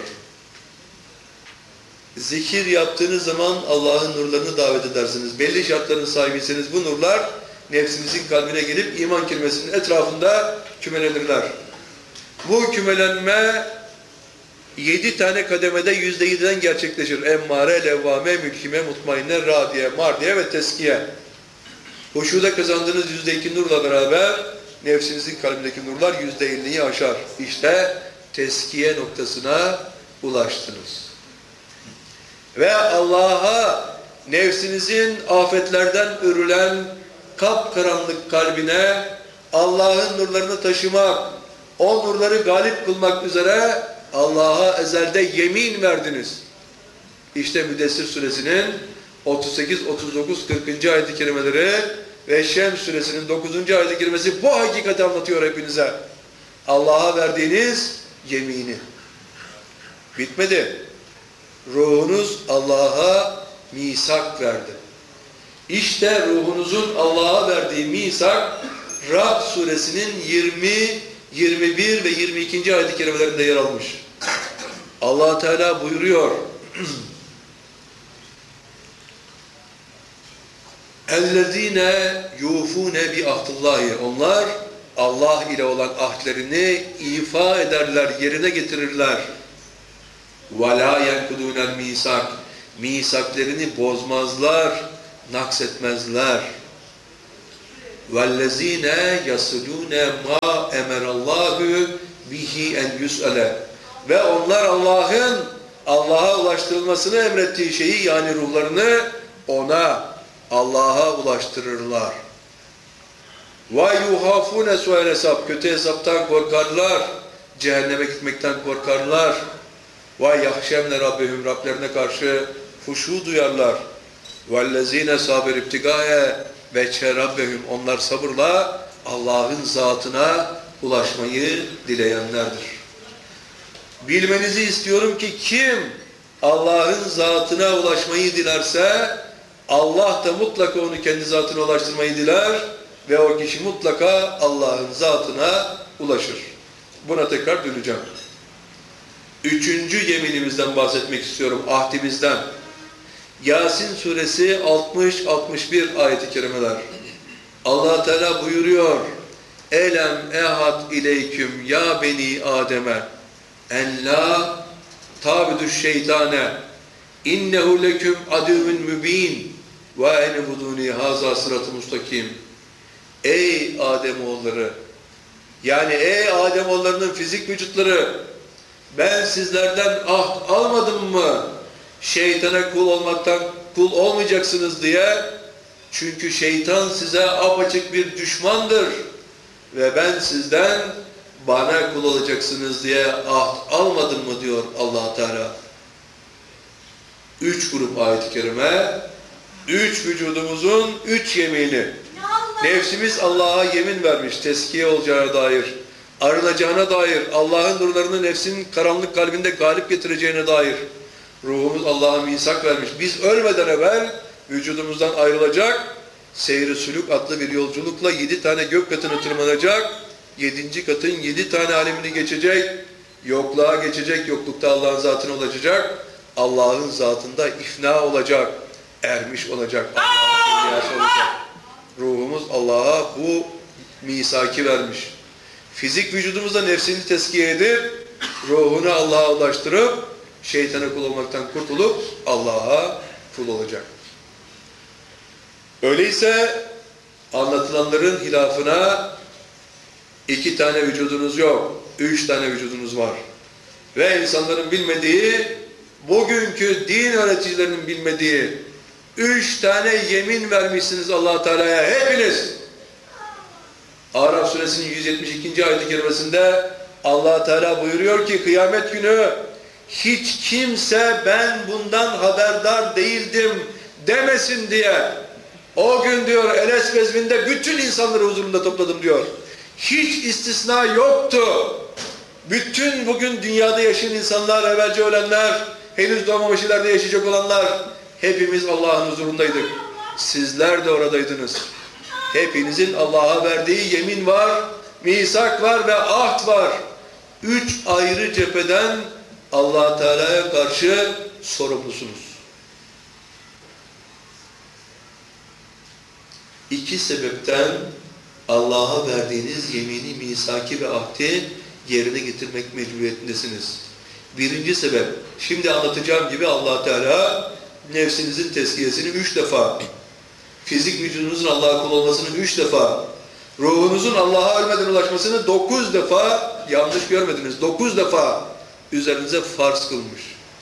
Zikir yaptığınız zaman Allah'ın nurlarını davet edersiniz. Belli şartların sahibiyseniz bu nurlar nefsimizin kalbine gelip iman kelimesinin etrafında kümelenirler. Bu kümelenme yedi tane kademede yüzde yediden gerçekleşir. Emmare, levvame, mülkime, mutmainne, radiye, mardiye ve teskiye. Huşuda kazandığınız yüzde iki nurla beraber nefsinizin kalbindeki nurlar yüzde elliyi aşar. İşte teskiye noktasına ulaştınız. Ve Allah'a nefsinizin afetlerden örülen kapkaranlık kalbine Allah'ın nurlarını taşımak, o nurları galip kılmak üzere Allah'a ezelde yemin verdiniz. İşte Müddessir suresinin otuz sekiz, otuz dokuz, kırkıncı ayet-i kerimeleri ve Şems suresinin dokuzuncu ayet-i kerimesi bu hakikati anlatıyor hepinize. Allah'a verdiğiniz yemini. Bitmedi. Ruhunuz Allah'a misak verdi. İşte ruhunuzun Allah'a verdiği misak Ra'd suresinin yirmi, yirmi bir ve yirmi ikinci ayet-i kerimelerinde yer almış. Allah Teala buyuruyor. اَلَّذ۪ينَ يُوفُونَ بِعَهْدِ. Onlar Allah ile olan ahdlerini ifa ederler, yerine getirirler. وَلَا يَنْكُدُونَ الْمِيسَاقِ. Misaklerini bozmazlar, naksetmezler. وَالَّذ۪ينَ يَصِلُونَ مَا اَمَرَ اللّٰهُ بِهِ اَنْ يُسْأَلَ. Ve onlar Allah'ın Allah'a ulaştırılmasını emrettiği şeyi, yani ruhlarını ona, Allah'a ulaştırırlar. وَيُحَافُونَ سُوءَ hesap. Kötü hesaptan korkarlar. Cehenneme gitmekten korkarlar. وَيَحْشَمْنَ رَبِّهُمْ. Rablerine karşı huşu duyarlar. وَالَّذ۪ينَ صَابِرْ اِبْتِغَاءَ وَجْهَ رَبِّهُمْ. Onlar sabırla Allah'ın zatına ulaşmayı dileyenlerdir. Bilmenizi istiyorum ki kim Allah'ın zatına ulaşmayı dilerse Allah da mutlaka onu kendi zatına ulaştırmayı diler ve o kişi mutlaka Allah'ın zatına ulaşır. Buna tekrar döneceğim. Üçüncü yeminimizden bahsetmek istiyorum, ahdimizden. Yasin suresi altmış altmış bir ayet-i kerimeler. Allah Teala buyuruyor: Elem ehad ileyküm ya beni Adem'e en la tabiduş şeytane innehu leküm adüvün mübin ve enebuduni haza sıratı mustakim. Ey Ademoğulları, yani ey Ademoğullarının fizik vücutları, ben sizlerden ahd almadım mı şeytana kul olmaktan kul olmayacaksınız diye? Çünkü şeytan size apaçık bir düşmandır ve ben sizden bana kul olacaksınız diye ahd almadım mı diyor Allah Teala. Üç grup ayet-i kerime, üç vücudumuzun üç yemini. Nefsimiz Allah'a yemin vermiş, teskiye olacağına dair, arınacağına dair, Allah'ın nurlarını nefsinin karanlık kalbinde galip getireceğine dair. Ruhumuz Allah'a misak vermiş. Biz ölmeden evvel vücudumuzdan ayrılacak, seyri sülük adlı bir yolculukla yedi tane gök katını tırmanacak, yedinci katın yedi tane alemini geçecek, yokluğa geçecek, yoklukta Allah'ın zatına ulaşacak, Allah'ın zatında ifna olacak, ermiş olacak, Allah'ın evliyası olacak. Ruhumuz Allah'a bu misaki vermiş. Fizik vücudumuzda nefsini teskiye edip, ruhunu Allah'a ulaştırıp, şeytana kul olmaktan kurtulup Allah'a kul olacak. Öyleyse anlatılanların hilafına iki tane vücudunuz yok, üç tane vücudunuz var. Ve insanların bilmediği, bugünkü din öğreticilerinin bilmediği üç tane yemin vermişsiniz Allah Teala'ya hepiniz. Araf suresinin yüz yetmiş ikinci ayet-i kerimesinde Allah Teala buyuruyor ki kıyamet günü hiç kimse ben bundan haberdar değildim demesin diye. O gün diyor Enes vezminde bütün insanları huzurunda topladım diyor. Hiç istisna yoktu. Bütün bugün dünyada yaşayan insanlar, evvelce ölenler, henüz doğmamış ileride yaşayacak olanlar, hepimiz Allah'ın huzurundaydık. Sizler de oradaydınız. Hepinizin Allah'a verdiği yemin var, misak var ve ahd var. Üç ayrı cepheden Allah Teala'ya karşı sorumlusunuz. İki sebepten Allah'a verdiğiniz yemini, misaki ve ahdi yerine getirmek mecburiyetindesiniz. Birinci sebep, şimdi anlatacağım gibi Allah Teala nefsinizin tezkiyesini üç defa, fizik vücudunuzun Allah'a kul olmasını üç defa, ruhunuzun Allah'a ölmeden ulaşmasını dokuz defa, yanlış görmediniz, dokuz defa üzerinize farz kılmış.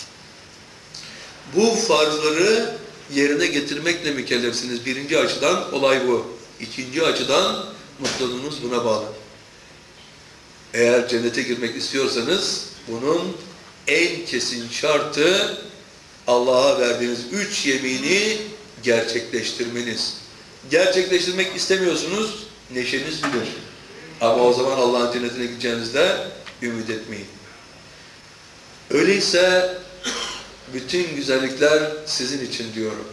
Bu farzları yerine getirmekle mükellefsiniz. Birinci açıdan olay bu. İkinci açıdan mutluluğunuz buna bağlı. Eğer cennete girmek istiyorsanız bunun en kesin şartı Allah'a verdiğiniz üç yemini gerçekleştirmeniz. Gerçekleştirmek istemiyorsunuz, neşeniz bilir. Ama o zaman Allah'ın cennetine gideceğinizde ümit etmeyin. Öyleyse bütün güzellikler sizin için diyorum.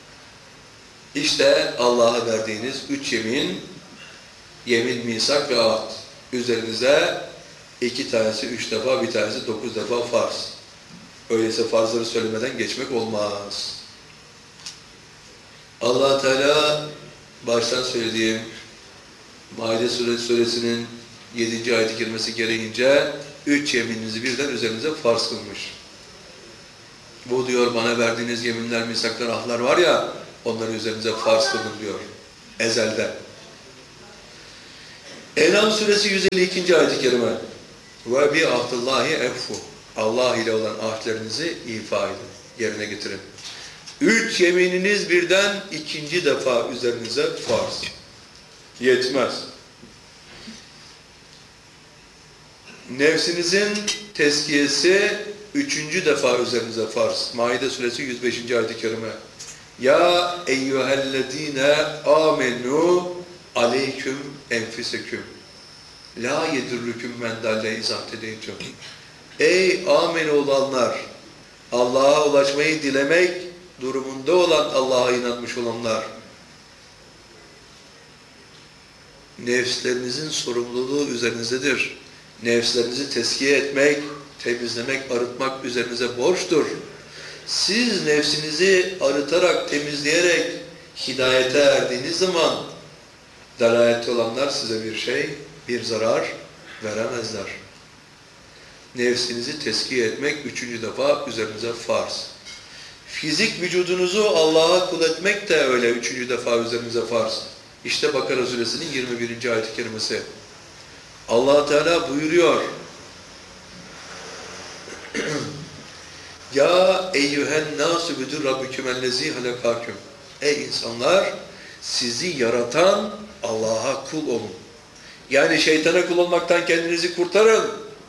İşte Allah'a verdiğiniz üç yemin, yemin, misak ve ahd. Üzerinize iki tanesi üç defa, bir tanesi dokuz defa farz. Öyleyse farzları söylemeden geçmek olmaz. Allah Teala baştan söylediğim Maide suresinin yedinci ayet-i kerimesi gereğince üç yemininizi birden üzerinize farz kılmış. Bu diyor bana verdiğiniz yeminler, misaklar, ahdlar var ya, onları üzerinize farz kılın diyor. Ezelden. En'am suresi yüz elli ikinci ayet-i kerime. Ve bi ahdillahi effu. Allah ile olan ahdlerinizi ifa edin, yerine getirin. Üç yemininiz birden ikinci defa üzerinize farz. Yetmez. Nefsinizin tezkiyesi üçüncü defa üzerinize farz. Maide suresi yüz beşinci ayet-i kerime. Ya eyyühellezine amenu aleyküm enfiseküm. La yedürrüküm men dalle izah edeytüm. Ey amin olanlar, Allah'a ulaşmayı dilemek durumunda olan Allah'a inanmış olanlar, nefslerinizin sorumluluğu üzerinizdedir. Nefslerinizi tezkiye etmek, temizlemek, arıtmak üzerinize borçtur. Siz nefsinizi arıtarak, temizleyerek hidayete erdiğiniz zaman dalalette olanlar size bir şey, bir zarar veremezler. Nefsinizi tezkiye etmek üçüncü defa üzerinize farz. Fizik vücudunuzu Allah'a kul etmek de öyle üçüncü defa üzerinize farz. İşte Bakara suresinin yirmi birinci ayet-i kerimesi. Allah Teala buyuruyor. Ya eyyühen nâsü büdür rabbükümellezî halekâküm. Ey insanlar, sizi yaratan Allah'a kul olun. Yani şeytana kul olmaktan kendinizi kurtarın.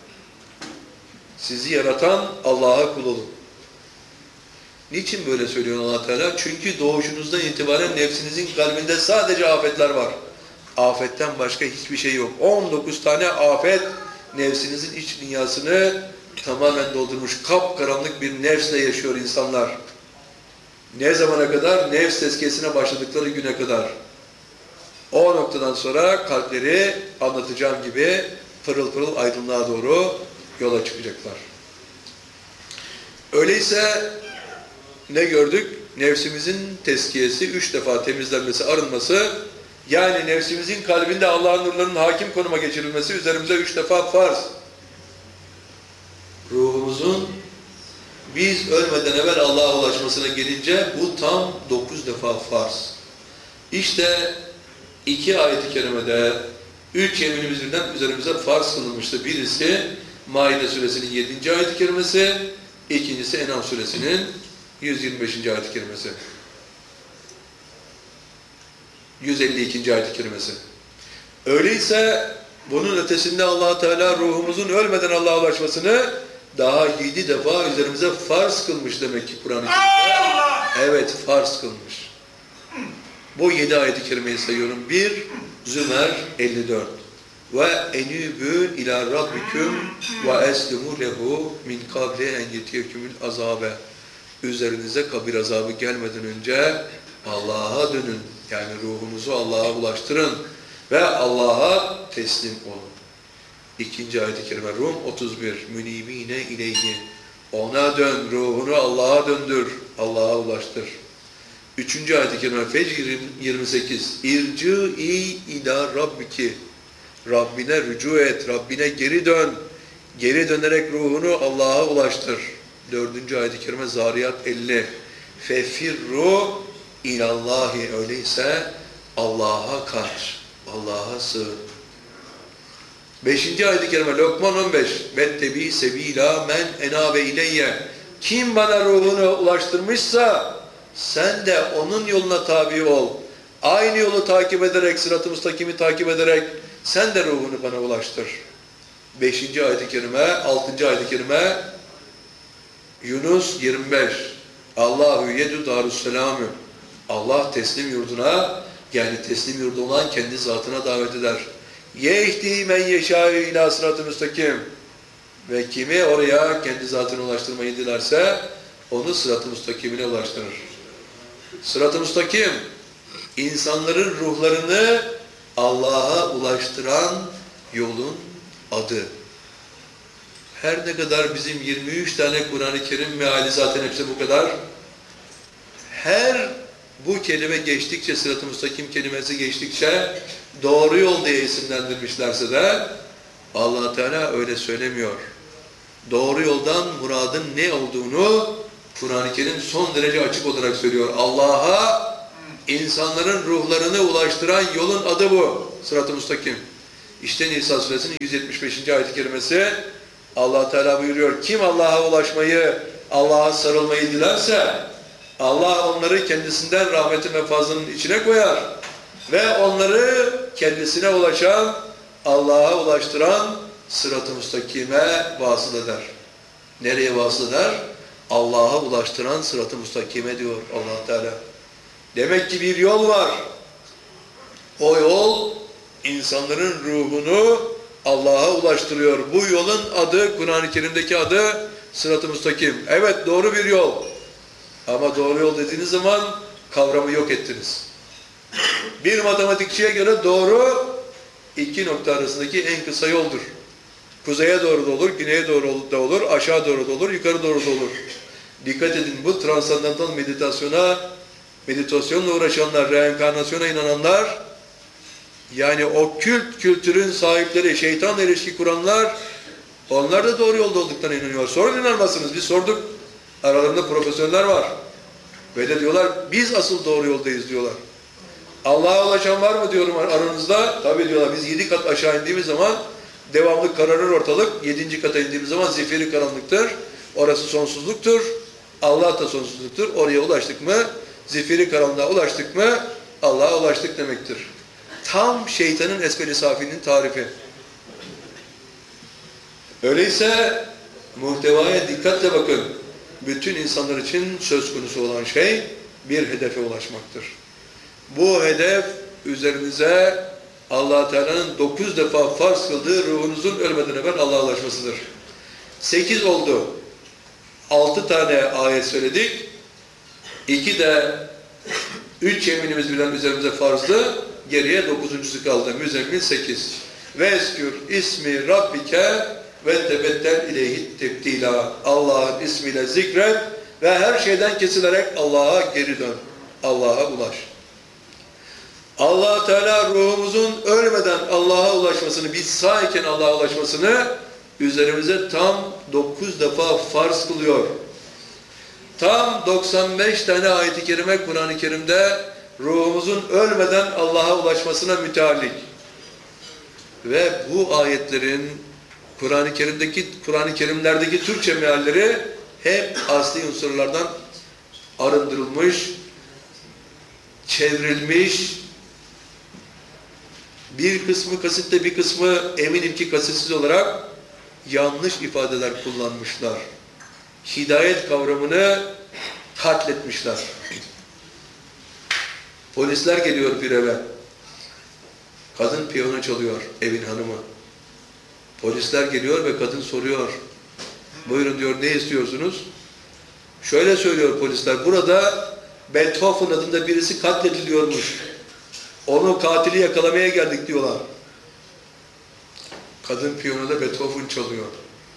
Sizi yaratan Allah'a kul olun. Niçin böyle söylüyor Allah Teala? Çünkü doğuşunuzdan itibaren nefsinizin kalbinde sadece afetler var. Afetten başka hiçbir şey yok. on dokuz tane afet nefsinizin iç dünyasını tamamen doldurmuş. Kapkaranlık bir nefsle yaşıyor insanlar. Ne zamana kadar? Nefs tezkiyesine başladıkları güne kadar. O noktadan sonra kalpleri anlatacağım gibi pırıl pırıl aydınlığa doğru yola çıkacaklar. Öyleyse ne gördük? Nefsimizin tezkiyesi, üç defa temizlenmesi, arınması, yani nefsimizin kalbinde Allah'ın nurlarının hakim konuma geçirilmesi üzerimize üç defa farz. Ruhumuzun biz ölmeden evvel Allah'a ulaşmasına gelince bu tam dokuz defa farz. İşte iki ayet-i kerimede üç yeminimiz birden üzerimize farz kılınmıştı. Birisi Maide suresinin yedinci ayet-i kerimesi, ikincisi En'am suresinin yüz yirmi beşinci ayet-i kerimesi. yüz elli ikinci ayet-i kerimesi. Öyleyse bunun ötesinde Allah Teala ruhumuzun ölmeden Allah'a ulaşmasını daha yedi defa üzerimize farz kılmış demek ki Kur'an-ı Kerim'de. Evet, farz kılmış. Bu yedi ayet-i kerimeyi sayıyorum. bir Zümer elli dört. Ve enübü ila rabbiküm ve eslimu lehu min kable en yetiyekümül azabe. Üzerinize kabir azabı gelmeden önce Allah'a dönün. Yani ruhunuzu Allah'a ulaştırın ve Allah'a teslim olun. İkinci ayet-i kerime Rum otuz bir. Münibine ileyhi. Ona dön, ruhunu Allah'a döndür, Allah'a ulaştır. Üçüncü ayet-i kerime Fecr yirmi sekiz. İrci'i ila rabbiki. Rabbine rücu et, Rabbine geri dön. Geri dönerek ruhunu Allah'a ulaştır. Dördüncü ayet-i kerime Zariyat elli. Fefirru ilallahi. Öyleyse Allah'a kaç, Allah'a sığın. Beşinci ayet-i kerime Lokman on beş. Vettebi sebila men enabe ileyye. Kim bana ruhunu ulaştırmışsa sen de onun yoluna tabi ol. Aynı yolu takip ederek, sırat-ı müstakimi takip ederek sen de ruhunu bana ulaştır. Beşinci ayet-i kerime, altıncı ayet-i kerime Yunus yirmi beş. Allahu yedu darusselamü. Allah teslim yurduna, yani teslim yurdu olan kendi zatına davet eder. Yehdi men yeşâ'ü ilâ sırat-ı müstakim. Ve kimi oraya kendi zatına ulaştırmayı dilerse onu sırat-ı müstakimine ulaştırır. Sırat-ı müstakim, insanların ruhlarını Allah'a ulaştıran yolun adı. Her ne kadar bizim yirmi üç tane Kur'an-ı Kerim meali zaten hepsi bu kadar. Her bu kelime geçtikçe, sırat-ı müstakim kelimesi geçtikçe doğru yol diye isimlendirmişlerse de Allah Teala öyle söylemiyor. Doğru yoldan muradın ne olduğunu Kur'an-ı Kerim son derece açık olarak söylüyor. Allah'a insanların ruhlarını ulaştıran yolun adı bu. Sırat-ı müstakim. İşte Nisa suresinin yüz yetmiş beşinci ayet-i kerimesi Allah Teala buyuruyor. Kim Allah'a ulaşmayı, Allah'a sarılmayı dilerse Allah onları kendisinden rahmetin ve fazlının içine koyar ve onları kendisine ulaşan, Allah'a ulaştıran sırat-ı müstakime vasıl eder. Nereye vasıl eder? Allah'a ulaştıran sırat-ı müstakime diyor Allah Teala. Demek ki bir yol var. O yol insanların ruhunu Allah'a ulaştırıyor. Bu yolun adı, Kur'an-ı Kerim'deki adı Sırat-ı Müstakim. Evet, doğru bir yol. Ama doğru yol dediğiniz zaman kavramı yok ettiniz. Bir matematikçiye göre doğru iki nokta arasındaki en kısa yoldur. Kuzeye doğru da olur, güneye doğru da olur, aşağı doğru da olur, yukarı doğru da olur. Dikkat edin, bu transandantal meditasyona, meditasyonla uğraşanlar, reenkarnasyona inananlar, yani o kült kültürün sahipleri, şeytanla ilişki kuranlar, onlar da doğru yolda olduklarına inanıyor. Sorun inanmazsınız, biz sorduk. Aralarında profesörler var. Ve de diyorlar, biz asıl doğru yoldayız diyorlar. Allah'a ulaşan var mı diyorum aranızda? Tabii diyorlar, biz yedi kat aşağı indiğimiz zaman devamlı kararır ortalık. Yedinci kata indiğimiz zaman zifiri karanlıktır. Orası sonsuzluktur. Allah da sonsuzluktur. Oraya ulaştık mı, zifiri karanlığa ulaştık mı, Allah'a ulaştık demektir. Tam şeytanın esfel-i safinin tarifi. Öyleyse muhtevaya dikkatle bakın. Bütün insanlar için söz konusu olan şey bir hedefe ulaşmaktır. Bu hedef üzerinize Allah Teala'nın dokuz defa farz kıldığı ruhunuzun ölmeden evvel Allah'a ulaşmasıdır. Sekiz oldu. Altı tane ayet söyledik. İki de üç yeminimiz bilen üzerimize farzdı. Geriye dokuzuncusu kaldı. Müzzemmil sekiz. Ve eskür ismi Rabbike ve tebettel ileyhi tebdila. Allah'ın ismiyle zikret ve her şeyden kesilerek Allah'a geri dön. Allah'a ulaş. Allah Teala ruhumuzun ölmeden Allah'a ulaşmasını, biz sağ iken Allah'a ulaşmasını üzerimize tam dokuz defa farz kılıyor. Tam doksan beş tane ayet-i kerime Kur'an-ı Kerim'de ruhumuzun ölmeden Allah'a ulaşmasına müteallik. Ve bu ayetlerin Kur'an-ı Kerim'deki Kur'an-ı Kerimlerdeki Türkçe mealleri hep asli unsurlardan arındırılmış, çevrilmiş, bir kısmı kasitte bir kısmı eminim ki kasitsiz olarak yanlış ifadeler kullanmışlar. Hidayet kavramını katletmişler. Polisler geliyor bir eve. Kadın piyano çalıyor, evin hanımı. Polisler geliyor ve kadın soruyor. Buyurun diyor, ne istiyorsunuz? Şöyle söylüyor polisler, burada Beethoven adında birisi katlediliyormuş. Onu katili yakalamaya geldik diyorlar. Kadın piyanoda Beethoven çalıyor.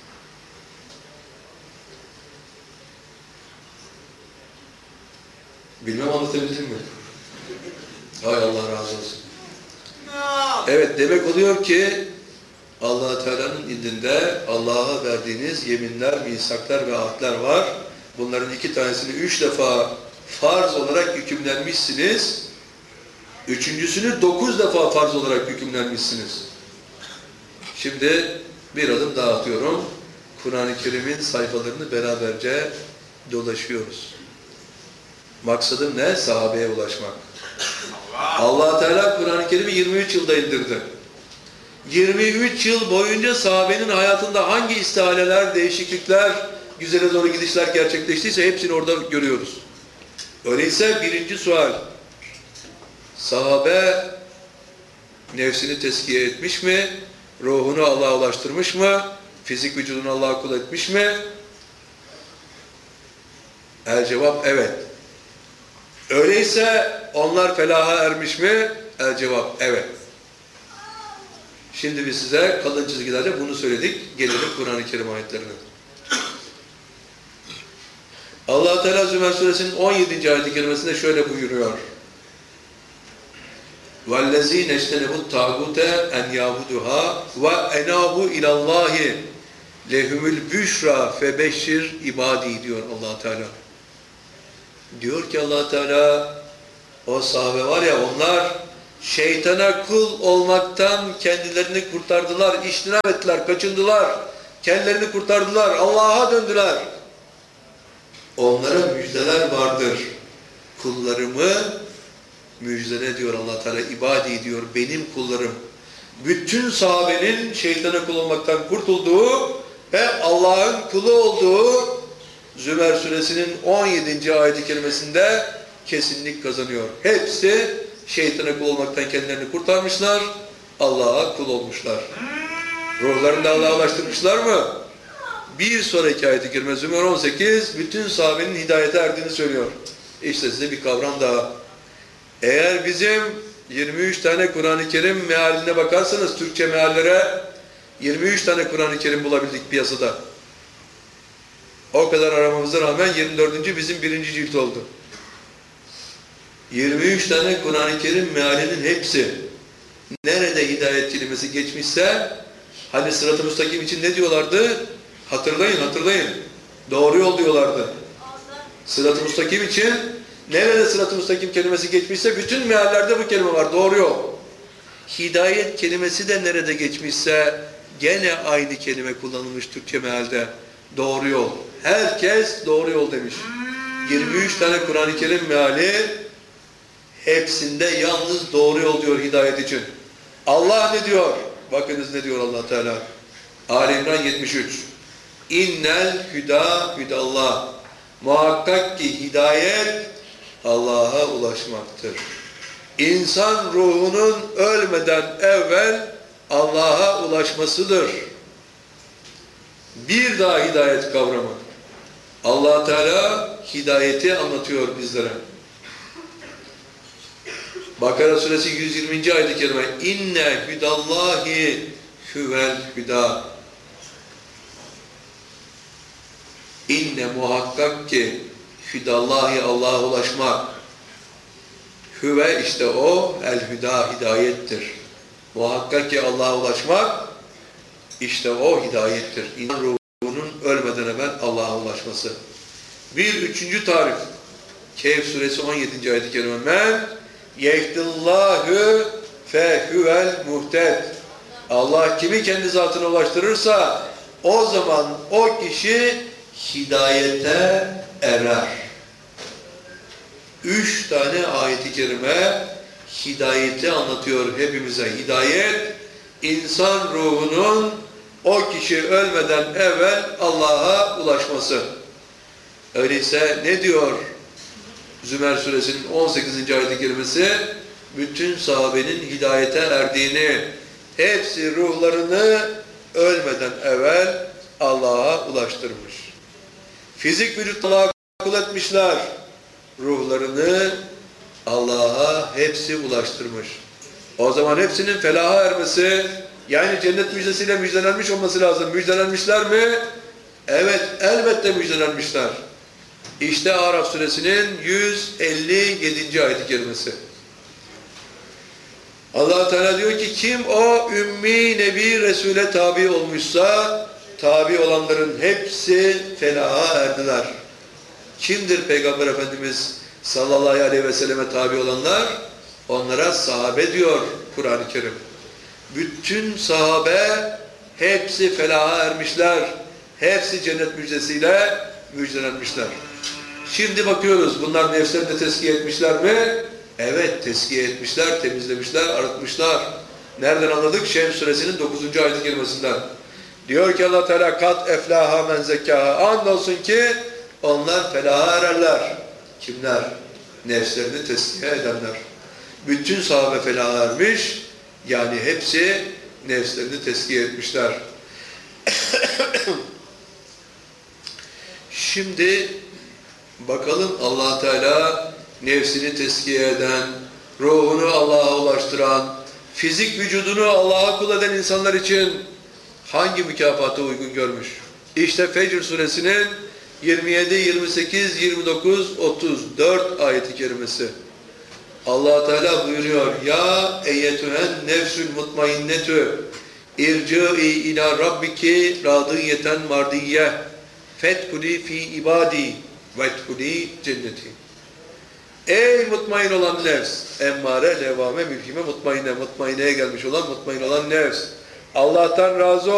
Bilmem anlatabildim mi? Hay Allah razı olsun. Evet, demek oluyor ki Allah Teala'nın indinde Allah'a verdiğiniz yeminler, misaklar ve ahdler var. Bunların iki tanesini üç defa farz olarak hükümlenmişsiniz. Üçüncüsünü dokuz defa farz olarak hükümlenmişsiniz. Şimdi bir adım daha atıyorum. Kur'an-ı Kerim'in sayfalarını beraberce dolaşıyoruz. Maksadım ne? Sahabeye ulaşmak. Allah Teala Kur'an-ı Kerim'i yirmi üç yılda indirdi. yirmi üç yıl boyunca sahabenin hayatında hangi istihaleler, değişiklikler, güzele doğru gidişler gerçekleştiyse hepsini orada görüyoruz. Öyleyse birinci sual, sahabe nefsini teskiye etmiş mi? Ruhunu Allah'a ulaştırmış mı? Fizik vücudunu Allah'a kul etmiş mi? El cevap evet. Öyleyse onlar felaha ermiş mi? El cevap evet. Şimdi biz size kalın çizgilerle bunu söyledik. Gelelim Kur'an-ı Kerim ayetlerine. Allah Teala Zümer Suresinin on yedinci ayet-i kerimesinde şöyle buyuruyor. وَالَّذ۪ينَ اجْتَنَبُوا الطَّاغُوتَ اَنْ يَعْبُدُهَا وَاَنَابُوا اِلَى اللّٰهِ لَهُمُ الْبُشْرَى فَبَشِّرْ ibadi diyor Allah Teala. Diyor ki Allah Teala, o sahabe var ya, onlar şeytana kul olmaktan kendilerini kurtardılar, iştinab ettiler, kaçındılar, kendilerini kurtardılar, Allah'a döndüler. Onlara müjdeler vardır. Kullarımı müjdele diyor Allah Teala, ibadi diyor, benim kullarım. Bütün sahabenin şeytana kul olmaktan kurtulduğu ve Allah'ın kulu olduğu Zümer Suresinin on yedinci ayet-i kerimesinde kesinlik kazanıyor. Hepsi şeytana kul olmaktan kendilerini kurtarmışlar, Allah'a kul olmuşlar. Ruhlarını da Allah'a ulaştırmışlar mı? Bir sonraki ayet-i kerime Zümer on sekiz bütün sahabenin hidayete erdiğini söylüyor. İşte size bir kavram daha. Eğer bizim yirmi üç tane Kur'an-ı Kerim mealine bakarsanız Türkçe meallere yirmi üç tane Kur'an-ı Kerim bulabildik piyasada. O kadar aramamıza rağmen yirmi dördüncü bizim birinci cilt oldu. yirmi üç tane Kur'an-ı Kerim mealinin hepsi nerede hidayet kelimesi geçmişse hani sırat-ı müstakim için ne diyorlardı? Hatırlayın, hatırlayın. Doğru yol diyorlardı. Sırat-ı müstakim için nerede sırat-ı müstakim kelimesi geçmişse bütün meallerde bu kelime var. Doğru yol. Hidayet kelimesi de nerede geçmişse gene aynı kelime kullanılmış Türkçe mealde. Doğru yol. Herkes doğru yol demiş. yirmi üç tane Kur'an-ı Kerim meali hepsinde yalnız doğru yol diyor hidayet için. Allah ne diyor? Bakınız ne diyor Allah Teala. Ali İmran yetmiş üç. İnnel hüda hüdallah. Muhakkak ki hidayet Allah'a ulaşmaktır. İnsan ruhunun ölmeden evvel Allah'a ulaşmasıdır. Bir daha hidayet kavramı. Allah Teala hidayeti anlatıyor bizlere. Bakara suresi yüz yirminci ayet-i kerime. İnne hüdallahi huvel hüda. İnne muhakkak ki hüdallahi Allah'a ulaşmak. Hüve işte o el hüda hidayettir. Muhakkak ki Allah'a ulaşmak işte o hidayettir. İnsan ruhunun ölmeden evvel Allah'a ulaşması. Bir üçüncü tarif. Kehf suresi on yedinci ayet-i kerime. Men yehdillahü fehüvel muhted. Allah kimi kendi zatına ulaştırırsa o zaman o kişi hidayete erer. Üç tane ayet-i kerime hidayeti anlatıyor hepimize. Hidayet, insan ruhunun o kişi ölmeden evvel Allah'a ulaşması. Öyleyse ne diyor Zümer suresinin on sekizinci ayet-i kerimesi? Bütün sahabenin hidayete erdiğini, hepsi ruhlarını ölmeden evvel Allah'a ulaştırmış. Fizik vücutla kul etmişler. Ruhlarını Allah'a hepsi ulaştırmış. O zaman hepsinin felaha ermesi, yani cennet müjdesiyle müjdelenmiş olması lazım. Müjdelenmişler mi? Evet, elbette müjdelenmişler. İşte Araf suresinin yüz elli yedinci ayet-i kerimesi. Allah Teala diyor ki kim o ümmi nebi Resul'e tabi olmuşsa tabi olanların hepsi felaha erdiler. Kimdir Peygamber Efendimiz sallallahu aleyhi ve selleme tabi olanlar? Onlara sahabe diyor Kur'an-ı Kerim. Bütün sahabe hepsi felaha ermişler. Hepsi cennet müjdesiyle müjdelenmişler. Şimdi bakıyoruz bunlar nefslerini tezkiye etmişler mi? Evet, tezkiye etmişler, temizlemişler, arıtmışlar. Nereden anladık? Şems suresinin dokuzuncu ayet-i kerimesinden. Diyor ki Allah Teala kat eflaha men zekkaha. Andolsun ki onlar felaha ererler. Kimler? Nefslerini tezkiye edenler. Bütün sahabe felaha ermiş. Yani hepsi nefslerini tezkiye etmişler. Şimdi bakalım Allah Teala nefsini tezkiye eden, ruhunu Allah'a ulaştıran, fizik vücudunu Allah'a kul eden insanlar için hangi mükafata uygun görmüş? İşte Fecr suresinin yirmi yedi, yirmi sekiz, yirmi dokuz, otuz dört ayet-i kerimesi. Allah Teala buyuruyor: Ya eyyetühen nefsül mutmainnetü irci'i ila rabbiki radiyeten mardiyye fethuli fi ibadi vethuli cenneti. Ey mutmain olan nefs, emmare, levame, mülhime, mutmainne, mutmaineye gelmiş olan, mutmain olan nefs. Allah'tan razı ol.